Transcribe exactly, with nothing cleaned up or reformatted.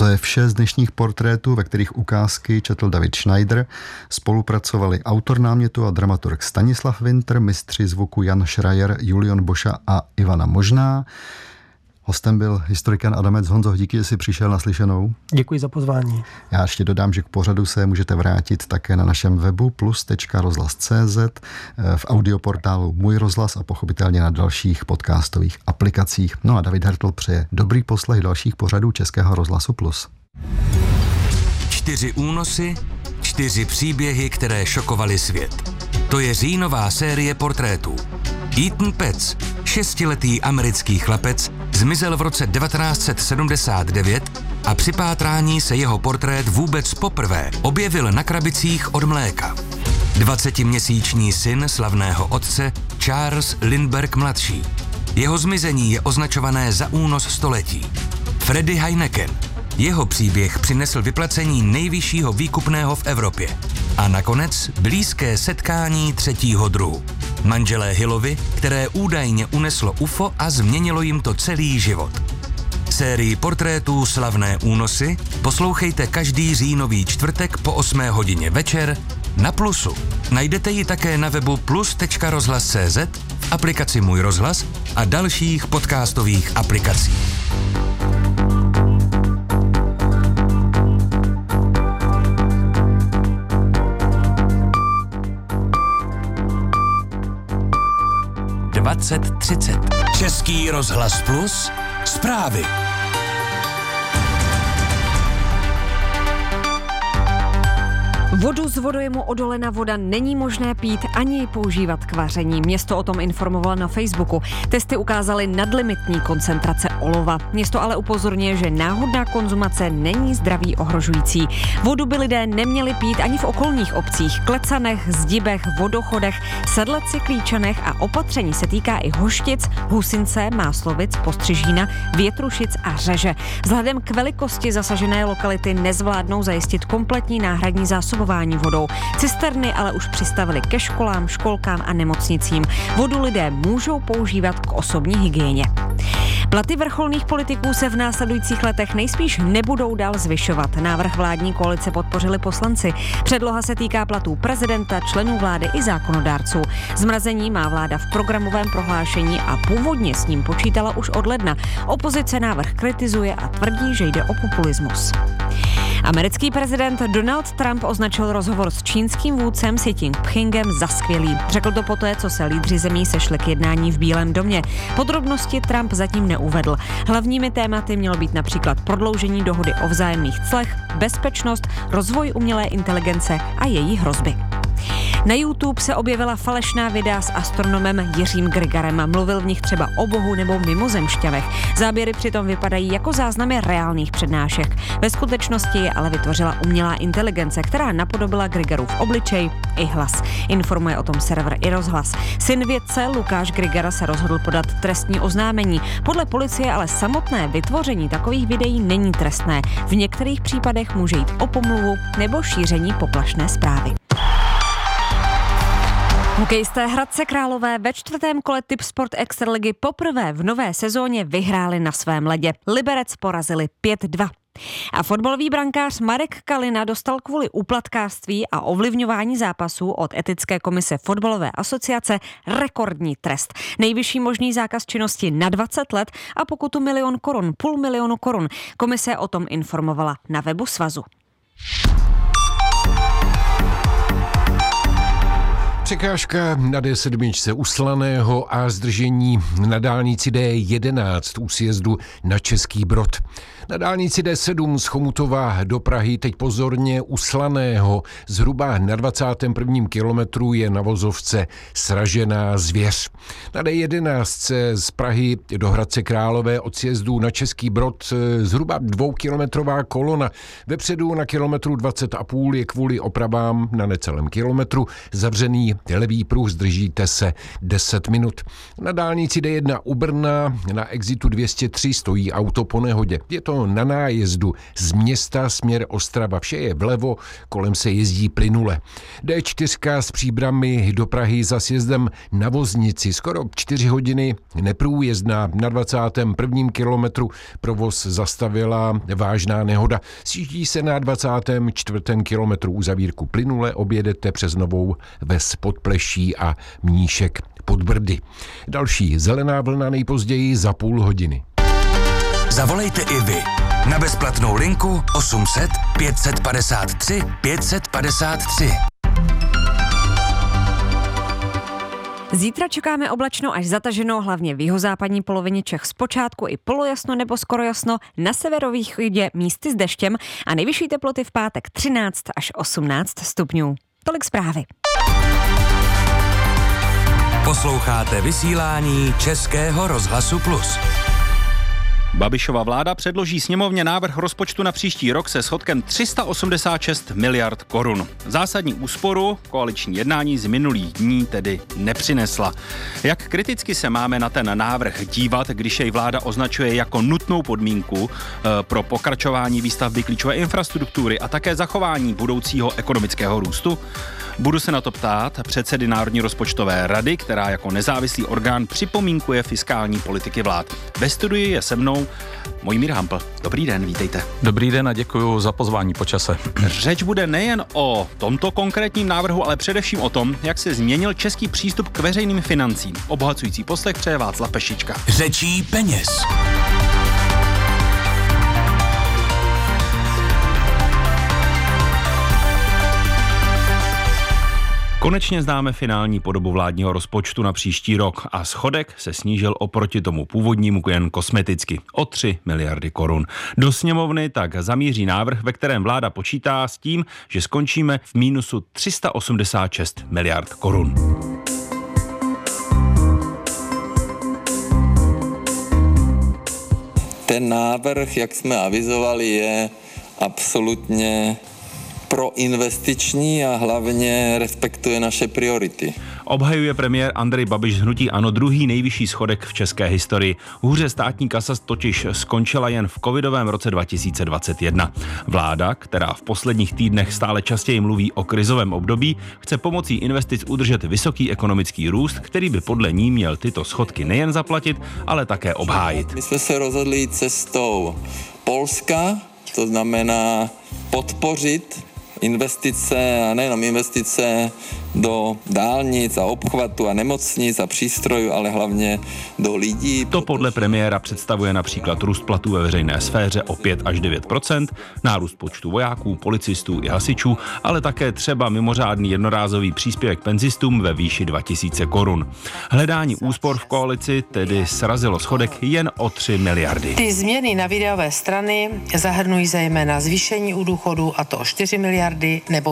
To je vše z dnešních portrétů, ve kterých ukázky četl David Schneider. Spolupracovali autor námětu a dramaturg Stanislav Winter, mistři zvuku Jan Schreier, Julian Boša a Ivana Možná. Hostem byl historikan Adamec. Honzo, díky, že jsi přišel na slyšenou. Děkuji za pozvání. Já ještě dodám, že k pořadu se můžete vrátit také na našem webu plus tečka rozhlas tečka cé zet, v audioportálu Můj rozhlas a pochopitelně na dalších podcastových aplikacích. No a David Hertl přeje dobrý poslech dalších pořadů Českého rozhlasu Plus. Čtyři únosy, čtyři příběhy, které šokovaly svět. To je říjnová série portrétů. Ethan Petts, šestiletý americký chlapec, zmizel v roce devatenáct set sedmdesát devět a při pátrání se jeho portrét vůbec poprvé objevil na krabicích od mléka. Dvacetiměsíční syn slavného otce Charles Lindbergh mladší. Jeho zmizení je označované za únos století. Freddie Heineken. Jeho příběh přinesl vyplacení nejvyššího výkupného v Evropě. A nakonec blízké setkání třetího druhu. Manželé Hillovi, které údajně uneslo U F O a změnilo jim to celý život. Sérii portrétů Slavné únosy poslouchejte každý říjnový čtvrtek po osmé hodině večer na Plusu. Najdete ji také na webu plus tečka rozhlas tečka cé zet, v aplikaci Můj rozhlas a dalších podcastových aplikacích. dvacet třicet. Český rozhlas Plus. Zprávy. Vodu z vodojemu Odolena voda není možné pít ani ji používat k vaření. Město o tom informovalo na Facebooku. Testy ukázaly nadlimitní koncentrace olova. Město ale upozorňuje, že náhodná konzumace není zdraví ohrožující. Vodu by lidé neměli pít ani v okolních obcích, Klecanech, Zdibech, Vodochodech, Sedleci, Klíčanech a opatření se týká i Hoštic, Husince, Máslovic, Postřižína, Větrušic a Řeže. Vzhledem k velikosti zasažené lokality nezvládnou zajistit kompletní náhradní zásobování vodou. Cisterny ale už přistavili ke školám, školkám a nemocnicím. Vodu lidé můžou používat k osobní hygieně. Platy vrcholných politiků se v následujících letech nejspíš nebudou dál zvyšovat. Návrh vládní koalice podpořili poslanci. Předloha se týká platů prezidenta, členů vlády i zákonodárců. Zmrazení má vláda v programovém prohlášení a původně s ním počítala už od ledna. Opozice návrh kritizuje a tvrdí, že jde o populismus. Americký prezident Donald Trump označil rozhovor s čínským vůdcem Xi Jinpingem za skvělý. Řekl to poté, co se lídři zemí sešli k jednání v Bílém domě. Podrobnosti Trump zatím neuvedl. Hlavními tématy mělo být například prodloužení dohody o vzájemných clech, bezpečnost, rozvoj umělé inteligence a její hrozby. Na YouTube se objevila falešná videa s astronomem Jiřím Grigarem. Mluvil v nich třeba o Bohu nebo mimozemšťanech. Záběry přitom vypadají jako záznamy reálných přednášek. Ve skutečnosti je ale vytvořila umělá inteligence, která napodobila Grigarův obličej i hlas. Informuje o tom server i Rozhlas. Syn vědce Lukáš Grigara se rozhodl podat trestní oznámení. Podle policie ale samotné vytvoření takových videí není trestné. V některých případech může jít o pomluvu nebo šíření poplašné zprávy. Hokejisté Hradce Králové ve čtvrtém kole Tipsport Extraligy poprvé v nové sezóně vyhráli na svém ledě. Liberec porazili pět dva. A fotbalový brankář Marek Kalina dostal kvůli úplatkářství a ovlivňování zápasů od etické komise fotbalové asociace rekordní trest. Nejvyšší možný zákaz činnosti na dvacet let a pokutu milion korun, půl milionu korun. Komise o tom informovala na webu svazu. Překážka na dé sedm u Slaného a zdržení na dálnici dé jedenáct u sjezdu na Český Brod. Na dálnici dé sedm z Chomutova do Prahy teď pozorně u Slaného. Zhruba na dvacátém prvním kilometru je na vozovce sražená zvěř. Na dé jedenáct z Prahy do Hradce Králové od sjezdu na Český Brod zhruba dvoukilometrová kolona. Vepředu na kilometru dvacet a půl je kvůli opravám na necelém kilometru zavřený levý pruh, zdržíte se deset minut. Na dálnici D jedna u Brna na exitu dvě stě tři stojí auto po nehodě. Je to na nájezdu z města směr Ostrava. Vše je vlevo, kolem se jezdí plynule. D čtyři z Příbrami do Prahy za sjezdem na Voznici. Skoro čtyři hodiny neprůjezdná. Na dvacátém prvním kilometru provoz zastavila vážná nehoda. Sjíždí se na dvacátém čtvrtém kilometru uzavírku plynule, objedete přes Novou Ves Podpleší a Mníšek pod Brdy. Další zelená vlna nejpozději za půl hodiny. Zavolejte i vy na bezplatnou linku osm set pět set padesát tři pět set padesát tři. Zítra čekáme oblačno až zataženo, hlavně v jihozápadní polovině Čech zpočátku i polojasno nebo skoro jasno, na severovýchodě místy s deštěm a nejvyšší teploty v pátek třináct až osmnáct stupňů. Tolik zprávy. Posloucháte vysílání Českého rozhlasu Plus. Babišova vláda předloží sněmovně návrh rozpočtu na příští rok se schodkem tři sta osmdesát šest miliard korun. Zásadní úsporu koaliční jednání z minulých dní tedy nepřinesla. Jak kriticky se máme na ten návrh dívat, když jej vláda označuje jako nutnou podmínku pro pokračování výstavby klíčové infrastruktury a také zachování budoucího ekonomického růstu? Budu se na to ptát předsedy Národní rozpočtové rady, která jako nezávislý orgán připomínkuje fiskální politiky vlád. Ve studiu je se mnou Mojmír Hampl. Dobrý den, vítejte. Dobrý den a děkuji za pozvání po čase. Řeč bude nejen o tomto konkrétním návrhu, ale především o tom, jak se změnil český přístup k veřejným financím. Obohacující poslech přeje Václav Pešička. Řečí peněz. Konečně známe finální podobu vládního rozpočtu na příští rok a schodek se snížil oproti tomu původnímu jen kosmeticky o tři miliardy korun. Do sněmovny tak zamíří návrh, ve kterém vláda počítá s tím, že skončíme v mínusu tři sta osmdesát šest miliard korun. Ten návrh, jak jsme avizovali, je absolutně proinvestiční a hlavně respektuje naše priority. Obhajuje premiér Andrej Babiš z hnutí ANO druhý nejvyšší schodek v české historii. Hůře státní kasa totiž skončila jen v covidovém roce dva tisíce dvacet jedna. Vláda, která v posledních týdnech stále častěji mluví o krizovém období, chce pomocí investic udržet vysoký ekonomický růst, který by podle ní měl tyto schodky nejen zaplatit, ale také obhájit. My jsme se rozhodli jít cestou Polska, to znamená podpořit investice a nejenom investice do dálnic a obchvatu a nemocnic a přístrojů, ale hlavně do lidí. To podle premiéra představuje například růst platů ve veřejné sféře o pět až devět procent, nárůst počtu vojáků, policistů i hasičů, ale také třeba mimořádný jednorázový příspěvek penzistům ve výši dva tisíce korun. Hledání úspor v koalici tedy srazilo schodek jen o tři miliardy. Ty změny na výdajové strany zahrnují zejména zvýšení u důchodu, a to o čtyři miliardy, nebo